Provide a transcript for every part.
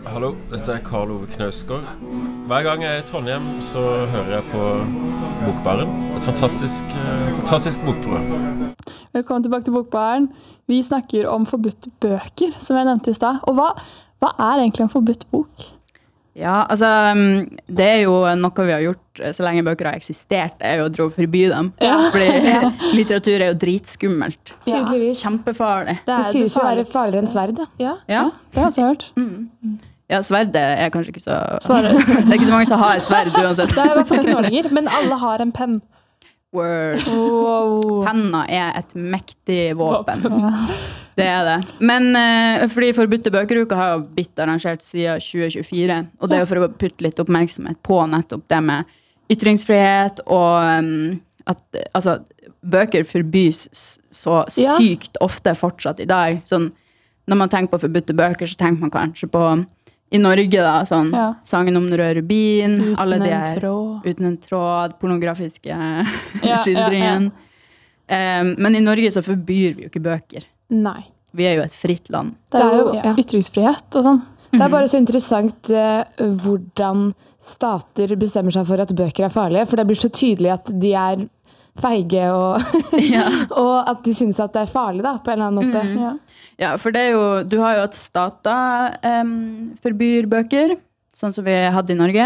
Hallo, dette Karl Ove Knausgård. Hver gang jeg I Trondheim så hører jeg på Bokbaren. Et fantastisk bokprogram. Velkommen tilbake til Bokbaren. Vi snakker om forbudte bøker, som jeg nevnte I sted. Og hva egentlig en forbudt bok? Ja, altså, det jo noe vi har gjort så lenge bøker har eksistert, jo å forby dem. Ja. Fordi litteratur jo dritskummelt. Tydeligvis. Kjempefarlig. Det sies jo å være farligere enn sverd, ja. Ja, det har jeg hørt. Ja, sverd kanskje ikke så... Det ikke så mange som har sverd uansett. Det I hvert fall knålinger, men alle har en penn. Word. Wow. Penna et mektig våpen. Det det. Men fordi Forbudte bøkeruka har jo blitt arrangert siden 2024, og det jo for å putte litt oppmerksomhet på nettopp det med ytringsfrihet, og at altså, bøker forbys så sykt ofte fortsatt I dag. Sånn, når man tenker på forbudte bøker, så tenker man kanskje på I Norge da, sånn, sangen om den røde rubin, alle de uten en tråd, pornografiske skildringen. Men I Norge så forbyr vi jo ikke bøker. Nei. Vi jo et fritt land. Det jo ytringsfrihet og sånn. Det bare så interessant hvordan stater bestemmer seg for at bøker farlige, for det blir så tydelig at de feige og, og at de synes at det farlig da, på en eller annen måte. Ja, for det jo, du har jo at stater forbyr bøker, sånn som vi hadde I Norge.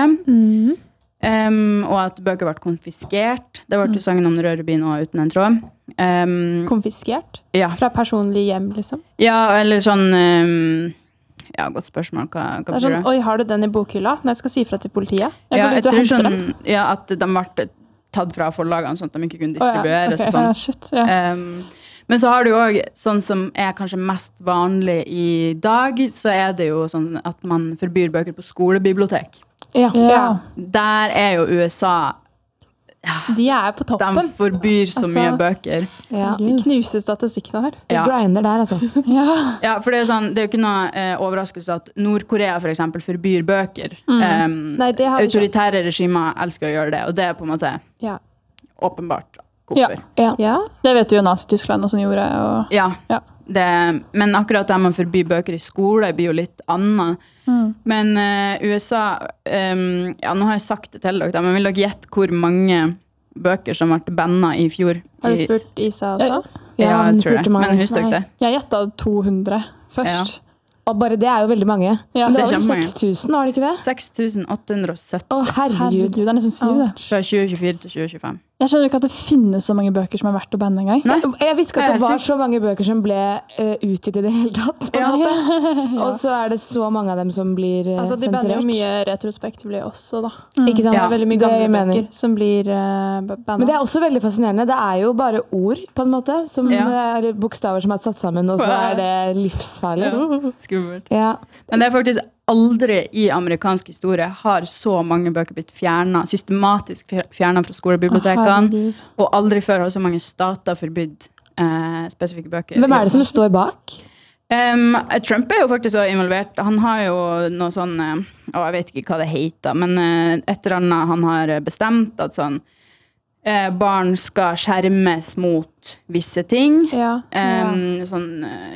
Og at bøker ble konfiskert. Det ble jo sangen om den røde rubin og uten en tråd. Konfiskert? Ja. Fra personlig hjem, liksom? Ja, eller sånn... Ja, godt spørsmål. Hva det sånn, oi, har du den I bokhylla? Når jeg skal si fra til politiet? Jeg tror sånn, at de ble tatt fra forlagene, sånn at de ikke kunne distribueres. Okay. Sånn. Men så har du jo også, sånn som kanskje mest vanlig I dag, så det jo sånn at man forbyr bøker på skolebibliotek. Ja. Der jo USA... De på toppen. De forbyr så mye bøker. Ja, de knuser statistikken her. De grinder der, altså. Ja, for det sånn, det jo ikke noe overraskelse at Nord-Korea for eksempel forbyr bøker. Nei, det har autoritære regimer elsker å gjøre det, og det på en måte åpenbart hvorfor. Ja. Det vet jo Nazi-Tyskland og sånn gjorde. Og... Ja. Men akkurat det man forbyr bøker I skole blir jo litt annet. Men USA, nå har jeg sagt det til dere, men vil dere gjette hvor mange bøker som ble bannet I fjor? Har du spurt Isa også? Ja, jeg tror det. Men husk dere det? Jeg gjettet 200 først. Og bare det jo veldig mange. Ja, men det var vel 6000, var det ikke det? 6870. Herregud. Det nesten 7 det. Fra 2024 til 2025. Jeg skjønner ikke at det finnes så mange bøker som verdt å banne en gang. Nei. Jeg visste ikke at det var så mange bøker som ble utgitt I det hele tatt. På en måte. Og så det så mange av dem som blir sensurert. De banner jo mye retrospektivlig også, da. Ikke sant? Det veldig mye gamle bøker som blir bannet. Men det også veldig fascinerende. Det jo bare ord, på en måte, som, eller bokstaver som satt sammen, og så det livsfarlig. Skummelt. Ja. Men det faktisk aldri I amerikansk historie har så mange bøker blitt fjernet, systematisk fjernet fra skolebibliotekene, og aldri før har så mange stater forbydd spesifikke bøker. Hvem det som står bak? Trump jo faktisk også involvert. Han har jo noe sånn, jeg vet ikke hva det heter, men et eller annet han har bestemt at sånn, barn skal skjermes mot visse ting. Sånn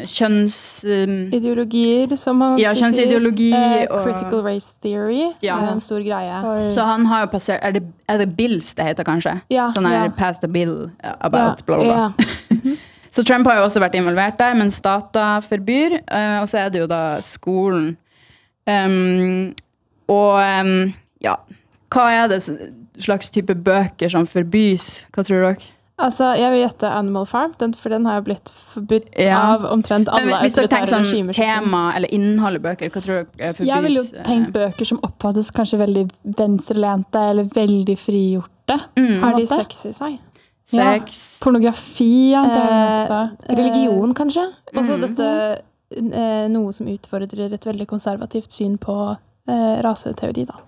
ideologier, som man kjønnsideologi og critical race theory en stor greie. Så han har jo passert, det bills det heter kanskje? Sånn passed a bill about bla bla bla. Så Trump har jo også vært involvert der, men stater forbyr, og så det jo da skolen. Hva det slags type bøker som forbys? Hva tror dere? Altså, jeg vil gjette Animal Farm, for den har jo blitt forbudt av omtrent alle autoritære regimer. Hvis dere tenker sånn tema eller innhold I bøker, hva tror dere forbys? Jeg vil jo tenke bøker som oppfattes kanskje veldig venstrelente eller veldig frigjorte. Har de sex I seg? Sex. Pornografi, religion kanskje? Også dette, noe som utfordrer et veldig konservativt syn på raseteori da.